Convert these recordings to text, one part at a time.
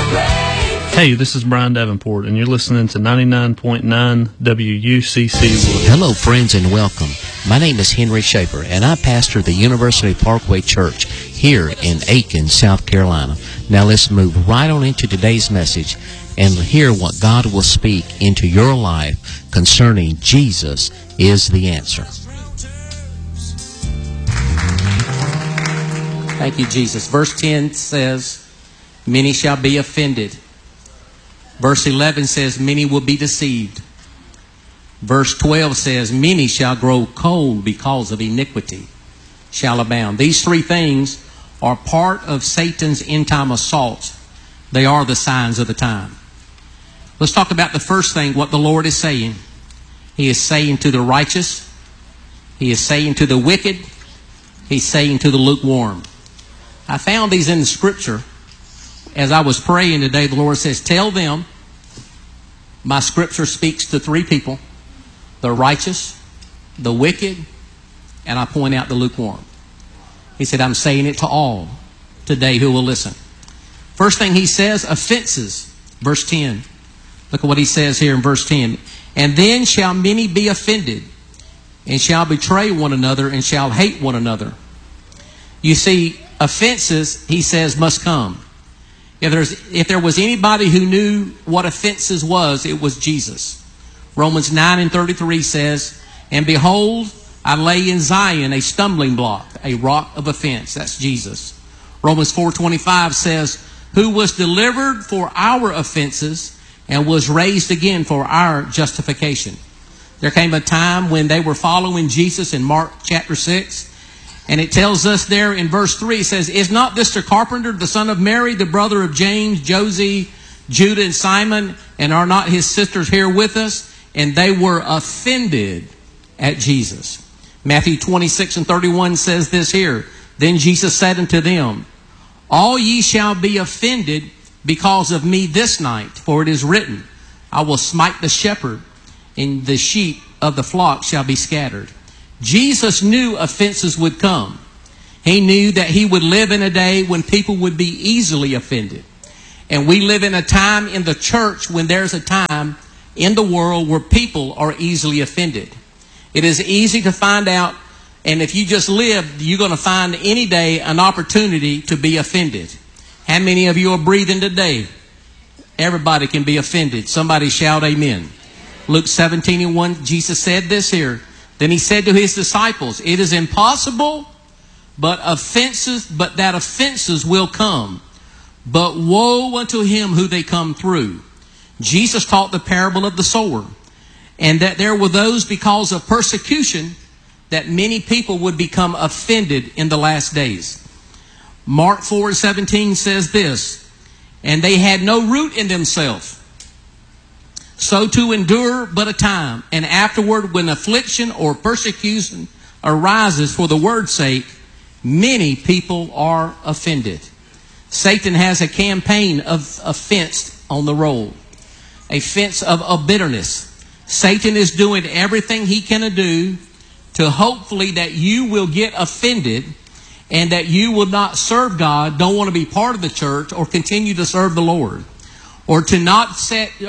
Hey, this is Brian Davenport, and you're listening to 99.9 WUCC. Hello, friends, and welcome. My name is Henry Shaper, and I pastor the University Parkway Church here in Aiken, South Carolina. Now let's move right on into today's message and hear what God will speak into your life concerning Jesus is the answer. Thank you, Jesus. Verse 10 says, many shall be offended. Verse 11 says, many will be deceived. Verse 12 says, many shall grow cold because of iniquity shall abound. These three things are part of Satan's end-time assault. They are the signs of the time. Let's talk about the first thing, what the Lord is saying. He is saying to the righteous, He is saying to the wicked, He's saying to the lukewarm. I found these in the Scripture. As I was praying today, the Lord says, tell them, my Scripture speaks to three people, the righteous, the wicked, and I point out the lukewarm. He said, I'm saying it to all today who will listen. First thing He says, offenses. Verse 10. Look at what He says here in verse 10. And then shall many be offended, and shall betray one another, and shall hate one another. You see, offenses, He says, must come. If there was anybody who knew what offenses was, it was Jesus. Romans 9:33 says, and behold, I lay in Zion a stumbling block, a rock of offense. That's Jesus. Romans 4:25 says, who was delivered for our offenses and was raised again for our justification. There came a time when they were following Jesus in Mark chapter 6. And it tells us there in verse 3, it says, is not this the carpenter, the son of Mary, the brother of James, Joseph, Judah, and Simon, and are not his sisters here with us? And they were offended at Jesus. Matthew 26:31 says this here. Then Jesus said unto them, all ye shall be offended because of me this night, for it is written, I will smite the shepherd, and the sheep of the flock shall be scattered. Jesus knew offenses would come. He knew that He would live in a day when people would be easily offended. And we live in a time in the church when there's a time in the world where people are easily offended. It is easy to find out, and if you just live, you're going to find any day an opportunity to be offended. How many of you are breathing today? Everybody can be offended. Somebody shout amen. Luke 17:1, Jesus said this here. Then He said to His disciples, it is impossible, but that offenses will come. But woe unto him who they come through. Jesus taught the parable of the sower, and that there were those because of persecution that many people would become offended in the last days. Mark 4:17 says this, and they had no root in themselves, so to endure but a time, and afterward when affliction or persecution arises for the word's sake, many people are offended. Satan has a campaign of offense on the roll, a fence of bitterness. Satan is doing everything he can do to hopefully that you will get offended and that you will not serve God, don't want to be part of the church or continue to serve the Lord. Or to not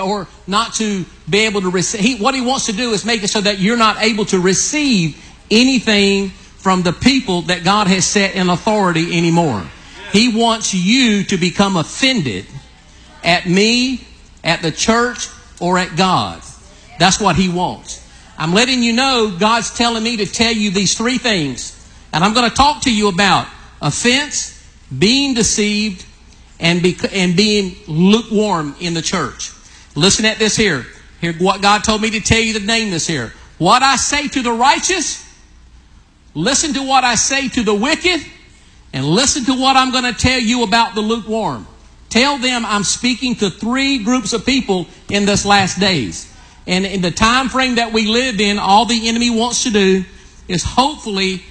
to be able to receive. What he wants to do is make it so that you're not able to receive anything from the people that God has set in authority anymore. He wants you to become offended at me, at the church, or at God. That's what he wants. I'm letting you know God's telling me to tell you these three things. And I'm going to talk to you about offense, being deceived, and being lukewarm in the church. Listen at this here. Here, what God told me to tell you to name this here. What I say to the righteous, listen to what I say to the wicked, and listen to what I'm going to tell you about the lukewarm. Tell them I'm speaking to three groups of people in this last days. And in the time frame that we live in, all the enemy wants to do is hopeful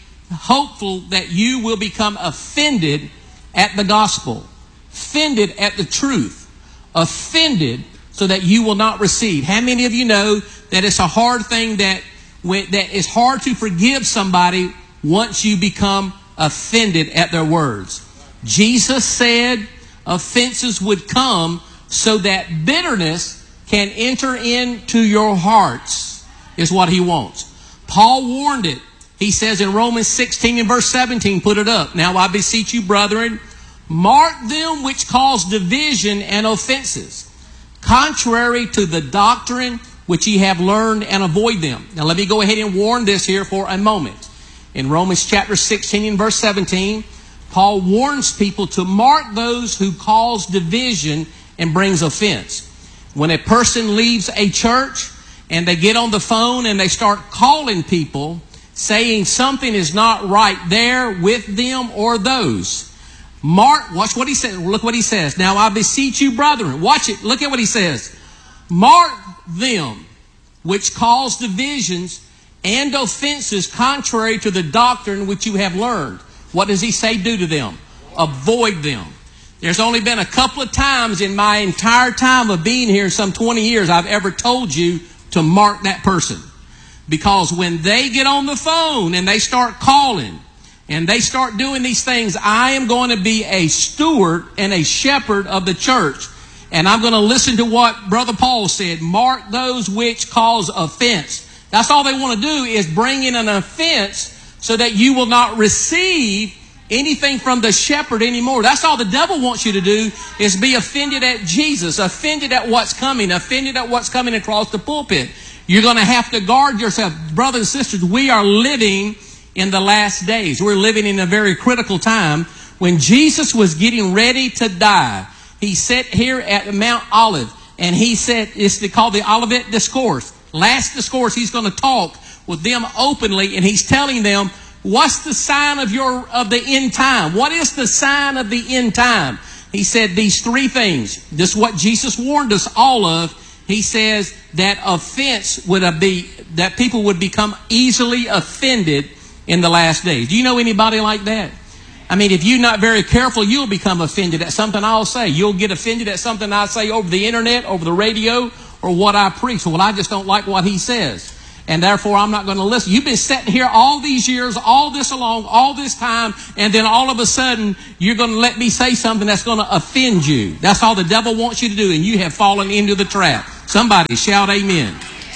that you will become offended at the gospel. Offended at the truth, offended so that you will not receive. How many of you know that it's a hard thing that it's hard to forgive somebody once you become offended at their words? Jesus said, offenses would come so that bitterness can enter into your hearts, is what he wants. Paul warned it. He says in Romans 16 and verse 17, put it up. Now I beseech you, brethren, mark them which cause division and offenses, contrary to the doctrine which ye have learned, and avoid them. Now let me go ahead and warn this here for a moment. In Romans chapter 16 and verse 17, Paul warns people to mark those who cause division and brings offense. When a person leaves a church and they get on the phone and they start calling people, saying something is not right there with them or those. Watch what he says. Look what he says. Now I beseech you, brethren. Watch it. Look at what he says. Mark them which cause divisions and offenses contrary to the doctrine which you have learned. What does he say do to them? Avoid them. There's only been a couple of times in my entire time of being here, some 20 years, I've ever told you to mark that person. Because when they get on the phone and they start calling and they start doing these things, I am going to be a steward and a shepherd of the church. And I'm going to listen to what Brother Paul said. Mark those which cause offense. That's all they want to do, is bring in an offense so that you will not receive anything from the shepherd anymore. That's all the devil wants you to do, is be offended at Jesus, offended at what's coming across the pulpit. You're going to have to guard yourself. Brothers and sisters, we are living in the last days. We're living in a very critical time. When Jesus was getting ready to die, he sat here at Mount Olive, and he said, it's called the Olivet Discourse. Last discourse, he's going to talk with them openly, and he's telling them, what's the sign of the end time? What is the sign of the end time? He said these three things. This is what Jesus warned us all of. He says that that people would become easily offended in the last days. Do you know anybody like that? I mean, if you're not very careful, you'll become offended at something I'll say. You'll get offended at something I say over the internet, over the radio, or what I preach. Well, I just don't like what he says, and therefore I'm not going to listen. You've been sitting here all these years, all this time, and then all of a sudden you're going to let me say something that's going to offend you. That's all the devil wants you to do, and you have fallen into the trap. Somebody shout amen.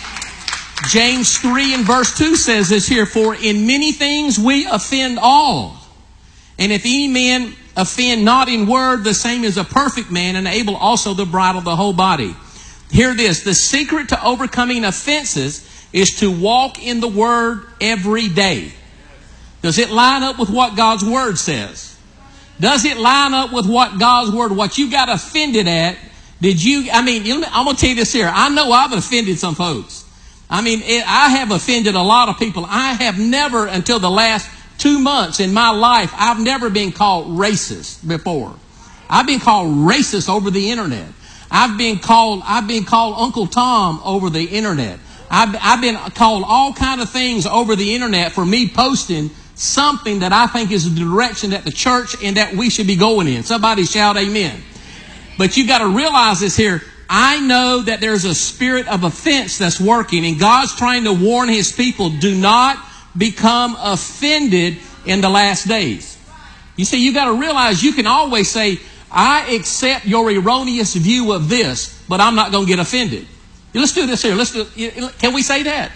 James 3 and verse 2 says this here, for in many things we offend all. And if any man offend not in word, the same is a perfect man, and able also to bridle the whole body. Hear this, the secret to overcoming offenses is to walk in the Word every day. Does it line up with what God's Word says? Does it line up with what God's Word, what you got offended at? I'm going to tell you this here. I know I've offended some folks. I have offended a lot of people. I have never, until the last 2 months in my life, I've never been called racist before. I've been called racist over the internet. I've been called Uncle Tom over the internet. I've been called all kind of things over the internet for me posting something that I think is the direction that the church and that we should be going in. Somebody shout amen. But you got to realize this here. I know that there's a spirit of offense that's working, and God's trying to warn His people, do not become offended in the last days. You see, you got to realize you can always say, I accept your erroneous view of this, but I'm not going to get offended. Let's do this here. Can we say that?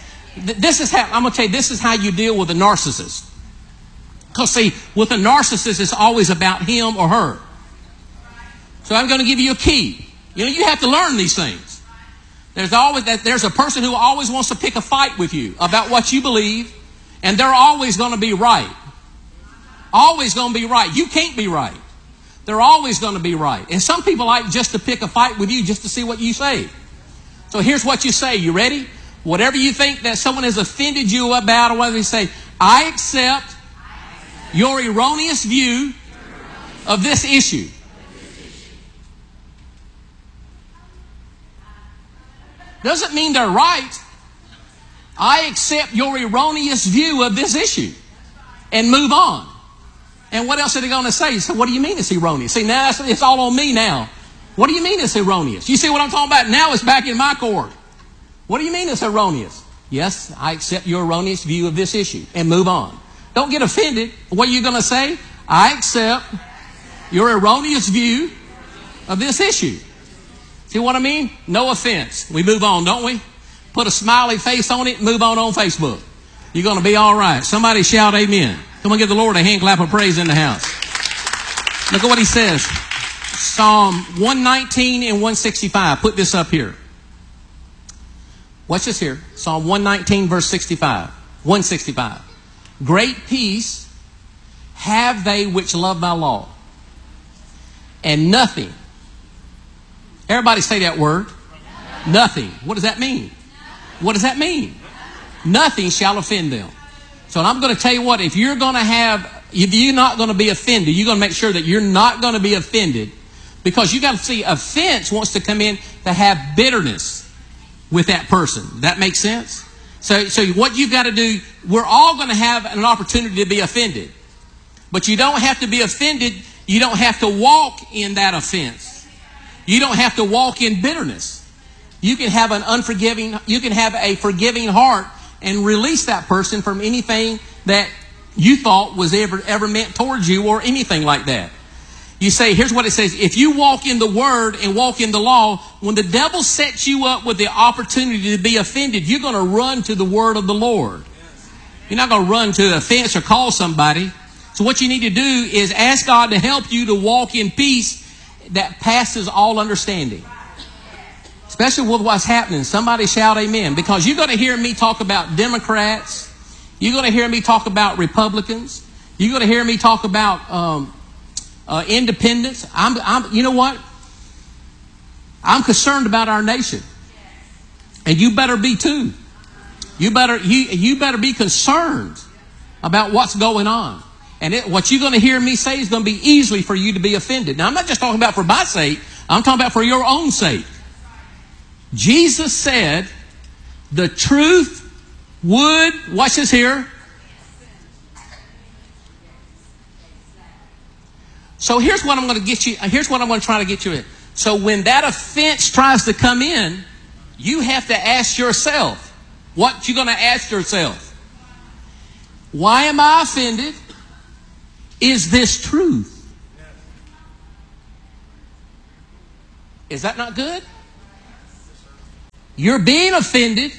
I'm going to tell you, this is how you deal with a narcissist. Because see, with a narcissist, it's always about him or her. So I'm going to give you a key. You have to learn these things. There's a person who always wants to pick a fight with you about what you believe, and they're always going to be right. Always going to be right. You can't be right. They're always going to be right. And some people like just to pick a fight with you just to see what you say. So here's what you say. You ready? Whatever you think that someone has offended you about, or whatever you say, I accept your erroneous view of this issue. Doesn't mean they're right. I accept your erroneous view of this issue and move on. And what else are they going to say? So what do you mean it's erroneous? See, now it's all on me now. What do you mean it's erroneous? You see what I'm talking about? Now it's back in my court. What do you mean it's erroneous? Yes, I accept your erroneous view of this issue and move on. Don't get offended. What are you going to say? I accept your erroneous view of this issue. See what I mean? No offense. We move on, don't we? Put a smiley face on it and move on Facebook. You're going to be all right. Somebody shout amen. Come on, give the Lord a hand clap of praise in the house. Look at what he says. Psalm 119 and 165. Put this up here. Watch this here. Psalm 119 verse 65. 165. Great peace have they which love thy law, and nothing. Everybody say that word. Nothing. What does that mean? What does that mean? Nothing shall offend them. So I'm going to tell you what, if you're not going to be offended, you're going to make sure that you're not going to be offended, because you got to see, offense wants to come in to have bitterness with that person. That makes sense? So what you've got to do, we're all going to have an opportunity to be offended. But you don't have to be offended. You don't have to walk in that offense. You don't have to walk in bitterness. You can have you can have a forgiving heart and release that person from anything that you thought was ever meant towards you or anything like that. You say, here's what it says. If you walk in the Word and walk in the law, when the devil sets you up with the opportunity to be offended, you're going to run to the Word of the Lord. You're not going to run to a fence or call somebody. So what you need to do is ask God to help you to walk in peace that passes all understanding. Especially with what's happening. Somebody shout amen. Because you're going to hear me talk about Democrats. You're going to hear me talk about Republicans. You're going to hear me talk about independents. You know what? I'm concerned about our nation. And you better be too. You better be concerned about what's going on. And what you're going to hear me say is going to be easily for you to be offended. Now, I'm not just talking about for my sake. I'm talking about for your own sake. Jesus said the truth would, watch this here. So here's what I'm going to get you. Here's what I'm going to try to get you in. So when that offense tries to come in, you have to ask yourself, what you're going to ask yourself. Why am I offended? Is this truth? Is that not good? You're being offended.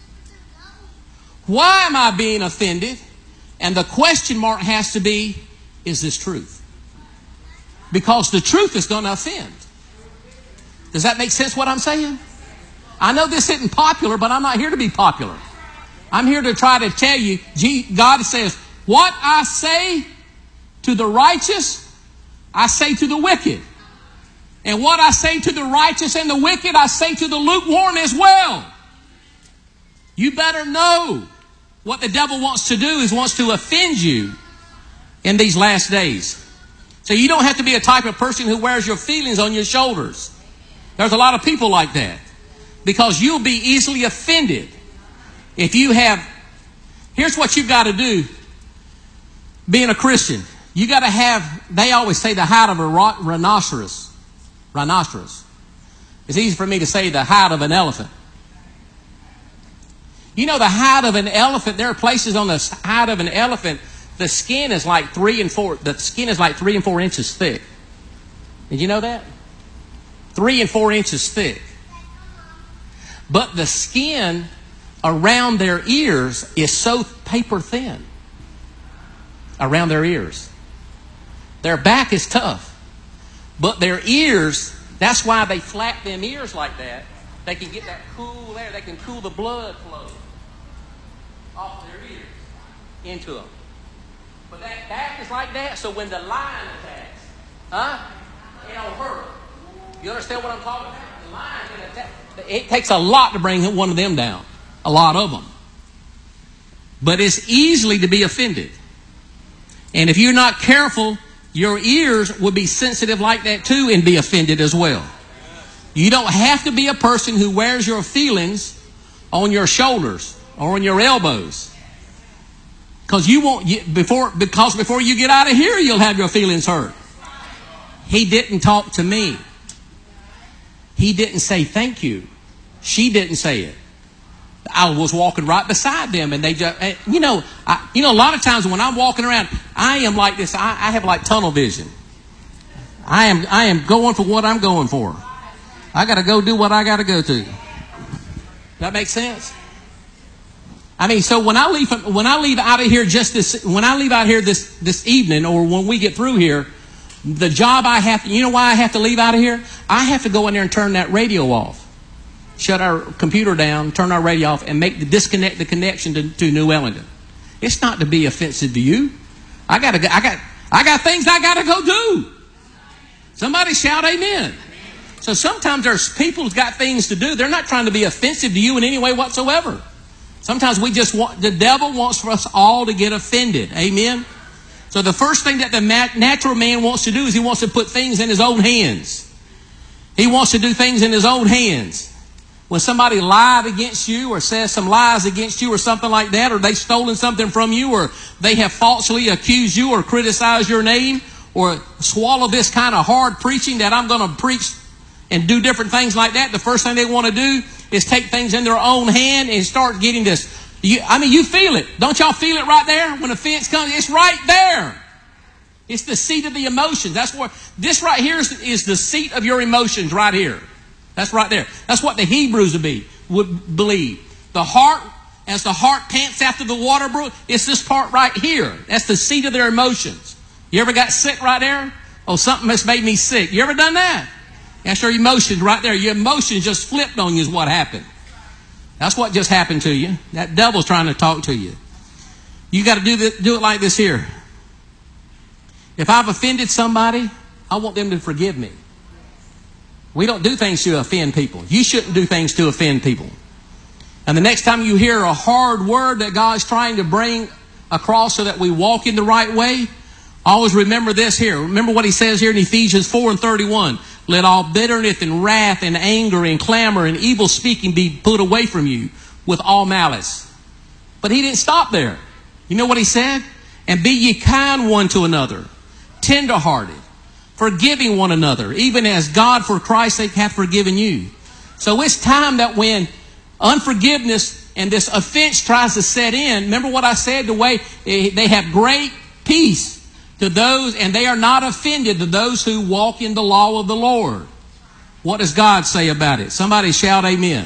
Why am I being offended? And the question mark has to be, is this truth? Because the truth is going to offend. Does that make sense what I'm saying? I know this isn't popular, but I'm not here to be popular. I'm here to try to tell you, God says, what I say to the righteous, I say to the wicked. And what I say to the righteous and the wicked, I say to the lukewarm as well. You better know what the devil wants to do is wants to offend you in these last days. So you don't have to be a type of person who wears your feelings on your shoulders. There's a lot of people like that. Because you'll be easily offended. If you have, here's what you've got to do being a Christian. You got to have, they always say the hide of a rhinoceros. Rhinoceros. It's easy for me to say the hide of an elephant. You know the hide of an elephant, there are places on the hide of an elephant, the skin is like 3 and 4 inches thick. Did you know that? 3 and 4 inches thick. But the skin around their ears is so paper thin. Around their ears. Their back is tough. But their ears, that's why they flap them ears like that. They can get that cool air. They can cool the blood flow off their ears into them. But that back is like that, so when the lion attacks, it don't hurt. You understand what I'm talking about? The lion can attack. It takes a lot to bring one of them down. A lot of them. But it's easily to be offended. And if you're not careful, your ears will be sensitive like that too and be offended as well. You don't have to be a person who wears your feelings on your shoulders or on your elbows. Because before you get out of here, you'll have your feelings hurt. He didn't talk to me. He didn't say thank you. She didn't say it. I was walking right beside them, and they just, a lot of times when I'm walking around, I am like this. I have like tunnel vision. I am going for what I'm going for. I got to go do what I got to go to. That makes sense? I mean, so when I leave out of here this evening, or when we get through here, the job I have to, you know why I have to leave out of here? I have to go in there and turn that radio off. Shut our computer down, turn our radio off, and disconnect the connection to New Ellington. It's not to be offensive to you. I got things I got to go do. Somebody shout amen. So sometimes there's people who've got things to do. They're not trying to be offensive to you in any way whatsoever. Sometimes the devil wants for us all to get offended. Amen. So the first thing that the natural man wants to do is he wants to put things in his own hands. He wants to do things in his own hands. When somebody lied against you or says some lies against you or something like that, or they've stolen something from you, or they have falsely accused you or criticized your name, or swallow this kind of hard preaching that I'm going to preach and do different things like that, the first thing they want to do is take things in their own hand and start getting this. You feel it. Don't y'all feel it right there? When offense comes, it's right there. It's the seat of the emotions. That's what this right here is the seat of your emotions right here. That's right there. That's what the Hebrews would believe. The heart, as the heart pants after the water brook, it's this part right here. That's the seat of their emotions. You ever got sick right there? Oh, something has made me sick. You ever done that? That's your emotions right there. Your emotions just flipped on you is what happened. That's what just happened to you. That devil's trying to talk to you. You got to do it like this here. If I've offended somebody, I want them to forgive me. We don't do things to offend people. You shouldn't do things to offend people. And the next time you hear a hard word that God's trying to bring across so that we walk in the right way, always remember this here. Remember what he says here in Ephesians 4:31. Let all bitterness and wrath and anger and clamor and evil speaking be put away from you with all malice. But he didn't stop there. You know what he said? And be ye kind one to another, tenderhearted, forgiving one another, even as God for Christ's sake hath forgiven you. So it's time that when unforgiveness and this offense tries to set in, remember what I said, the way they have great peace to those, and they are not offended to those who walk in the law of the Lord. What does God say about it? Somebody shout amen.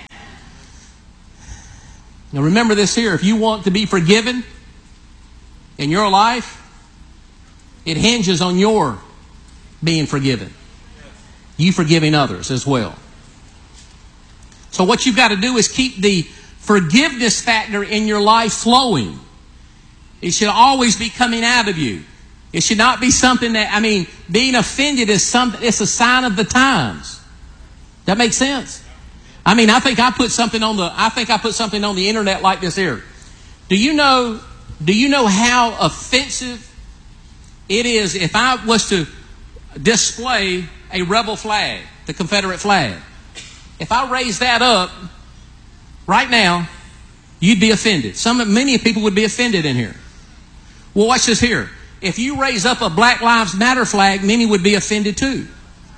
Now remember this here, if you want to be forgiven in your life, it hinges on your being forgiven. You forgiving others as well. So what you've got to do is keep the forgiveness factor in your life flowing. It should always be coming out of you. It should not be something that, being offended is something, it's a sign of the times. That makes sense? I think I put something on the internet like this here. Do you know how offensive it is if I was to display a rebel flag, the Confederate flag? If I raise that up right now, you'd be offended. Many people would be offended in here. Well, watch this here. If you raise up a Black Lives Matter flag, many would be offended too.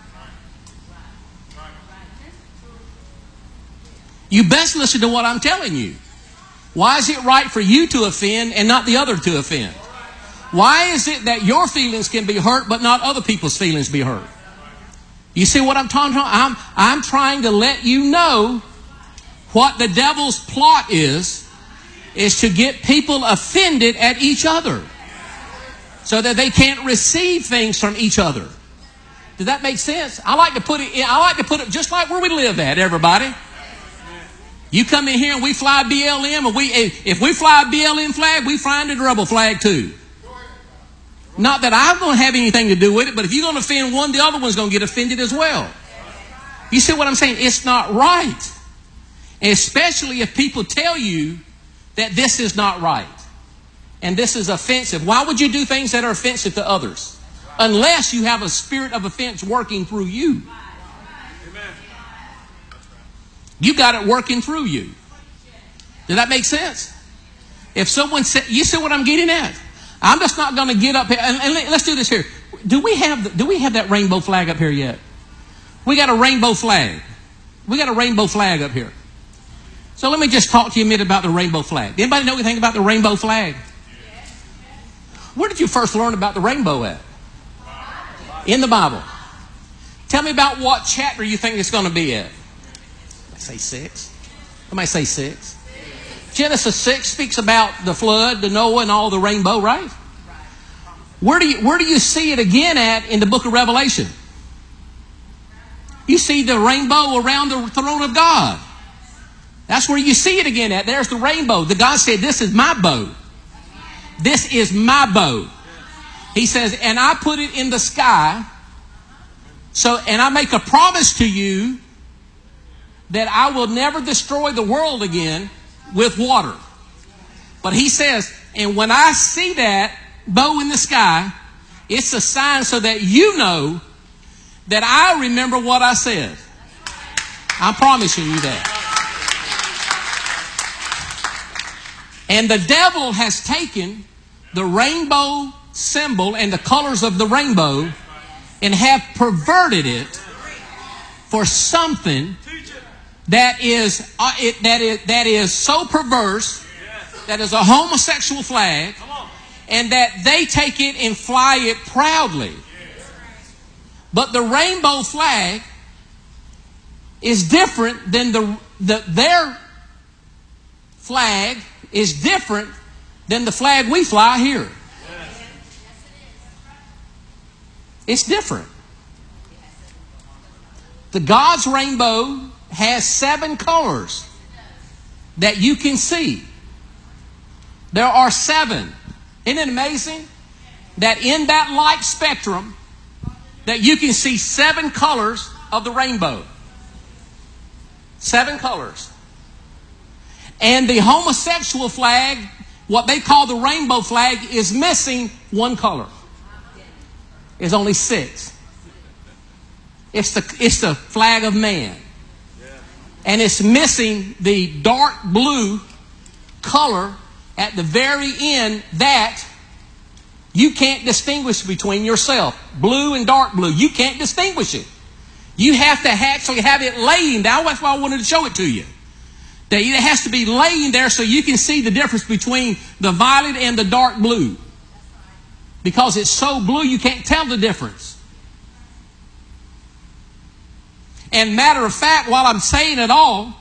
You best listen to what I'm telling you. Why is it right for you to offend and not the other to offend? Why is it that your feelings can be hurt but not other people's feelings be hurt? You see what I'm talking about? I'm trying to let you know what the devil's plot is to get people offended at each other so that they can't receive things from each other. Does that make sense? I like to put it just like where we live at, everybody. You come in here and we fly BLM, and if we fly a BLM flag, we fly the rebel flag too. Not that I'm going to have anything to do with it, but if you're going to offend one, the other one's going to get offended as well. You see what I'm saying? It's not right. And especially if people tell you that this is not right and this is offensive. Why would you do things that are offensive to others? Unless you have a spirit of offense working through you. You got it working through you. Does that make sense? If someone said, you see what I'm getting at? I'm just not going to get up here. And let's do this here. Do we have that rainbow flag up here yet? We got a rainbow flag. We got a rainbow flag up here. So let me just talk to you a minute about the rainbow flag. Anybody know anything about the rainbow flag? Where did you first learn about the rainbow at? In the Bible. Tell me about what chapter you think it's going to be at. I say 6. Somebody say 6. Genesis 6 speaks about the flood, the Noah, and all the rainbow, right? Where do you see it again at in the book of Revelation? You see the rainbow around the throne of God. That's where you see it again at. There's the rainbow. The God said, this is my bow. This is my bow. He says, and I put it in the sky. And I make a promise to you that I will never destroy the world again with water. But he says, and when I see that bow in the sky, it's a sign so that you know that I remember what I said. I'm promising you that. And the devil has taken the rainbow symbol and the colors of the rainbow and have perverted it for something that is so perverse, that is a homosexual flag, and that they take it and fly it proudly. But the rainbow flag is different than their flag is different than the flag we fly here. It's different. The God's rainbow has 7 colors that you can see. There are 7. Isn't it amazing that in that light spectrum that you can see 7 colors of the rainbow? 7 colors. And the homosexual flag, what they call the rainbow flag, is missing 1 color. It's only 6. It's the flag of man. And it's missing the dark blue color at the very end that you can't distinguish between yourself. Blue and dark blue. You can't distinguish it. You have to actually have it laying down. That's why I wanted to show it to you. That it has to be laying there so you can see the difference between the violet and the dark blue. Because it's so blue you can't tell the difference. And matter of fact, while I'm saying it all,